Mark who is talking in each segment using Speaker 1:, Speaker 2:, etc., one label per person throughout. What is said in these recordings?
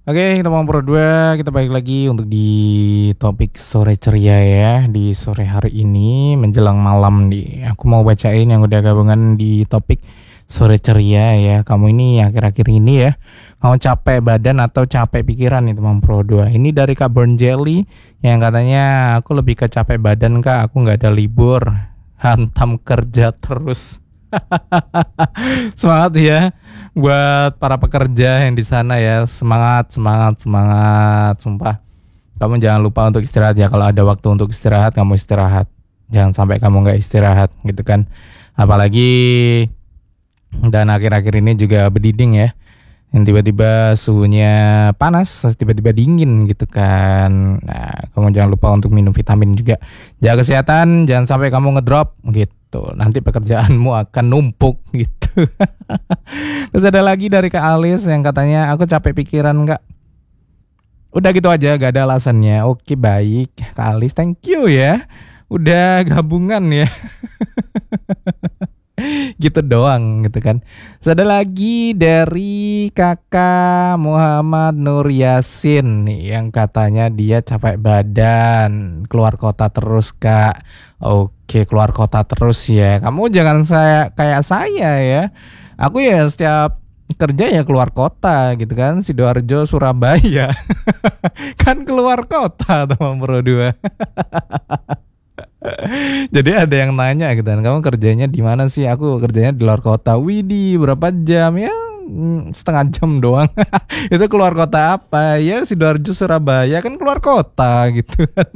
Speaker 1: Oke, kita mau berdua, kita balik lagi untuk di topik sore ceria ya. Di sore hari ini menjelang malam nih, aku mau bacain yang udah gabungan di topik sore ceria ya. Kamu ini akhir-akhir ini ya, kamu capek badan atau capek pikiran nih teman Pro 2. Ini dari Kak Burn Jelly yang katanya aku lebih ke capek badan kak, aku gak ada libur, hantam kerja terus. Semangat ya buat para pekerja yang di sana ya. Semangat sumpah. Kamu jangan lupa untuk istirahat ya. Kalau ada waktu untuk istirahat, kamu istirahat. Jangan sampai kamu gak istirahat gitu kan. Apalagi dan akhir-akhir ini juga berdiding ya, yang tiba-tiba suhunya panas, terus tiba-tiba dingin gitu kan. Nah, kamu jangan lupa untuk minum vitamin juga. Jaga kesehatan, jangan sampai kamu ngedrop gitu. Nanti pekerjaanmu akan numpuk gitu. Terus ada lagi dari Kak Alis yang katanya aku capek pikiran kak. Udah gitu aja, gak ada alasannya. Oke baik Kak Alis, thank you ya. Udah gabungan ya. Gitu doang gitu kan. Terus ada lagi dari kakak Muhammad Nur Yasin nih, yang katanya dia capek badan, keluar kota terus kak. Oke, keluar kota terus ya. Kamu jangan kayak saya ya. Aku ya setiap kerja ya keluar kota gitu kan. Sidoarjo, Surabaya. Kan keluar kota teman Pro 2. Jadi ada yang nanya gitu kan, kamu kerjanya di mana sih? Aku kerjanya di luar kota. Widih, berapa jam ya? Setengah jam doang. Itu keluar kota apa? Ya Sidoarjo, Surabaya kan keluar kota gitu kan.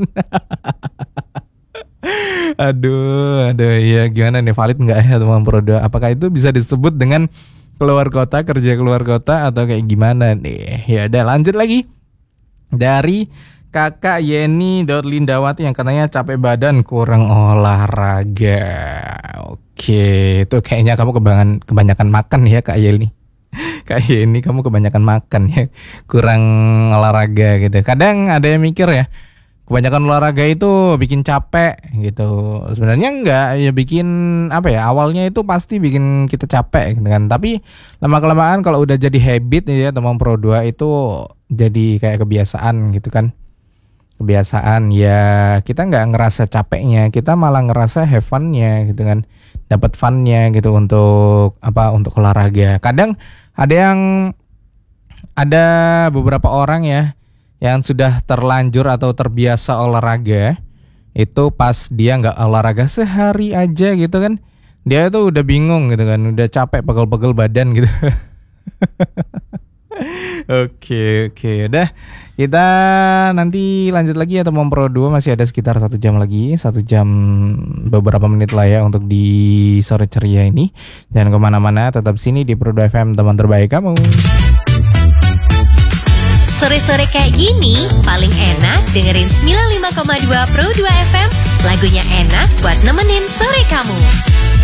Speaker 1: Aduh ya gimana nih, valid nggak ya teman Pro 2? Apakah itu bisa disebut dengan keluar kota, kerja keluar kota atau kayak gimana nih? Ya udah lanjut lagi. Dari Kakak Yeni Lindawati yang katanya capek badan kurang olahraga. Oke, itu kayaknya kamu kebanyakan makan ya Kak Yeni. Kak Yeni, kamu kebanyakan makan ya, kurang olahraga gitu. Kadang ada yang mikir ya, kebanyakan olahraga itu bikin capek gitu. Sebenarnya enggak, ya bikin apa ya? Awalnya itu pasti bikin kita capek gitu kan. Tapi lama-kelamaan kalau udah jadi habit ya teman Pro 2 itu jadi kayak kebiasaan gitu kan. Kebiasaan ya, kita nggak ngerasa capeknya, kita malah ngerasa have fun-nya gitu kan, dapat fun-nya gitu untuk olahraga. Kadang ada beberapa orang ya yang sudah terlanjur atau terbiasa olahraga, itu pas dia nggak olahraga sehari aja gitu kan, dia tuh udah bingung gitu kan, udah capek pegel-pegel badan gitu. Oke, udah kita nanti lanjut lagi ya teman Pro 2, masih ada sekitar 1 jam lagi, 1 jam beberapa menit lah ya untuk di sore ceria ini. Jangan kemana-mana, tetap sini di Pro 2 FM, teman terbaik kamu.
Speaker 2: Sore-sore kayak gini paling enak dengerin 95,2 Pro 2 FM. Lagunya enak buat nemenin sore kamu.